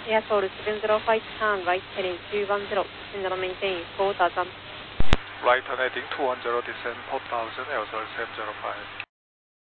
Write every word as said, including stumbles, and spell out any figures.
Airport seven zero five turn right heading two one zero, descend and maintain four thousand. Right turn heading two one zero, descend four thousand, Airport seven zero five.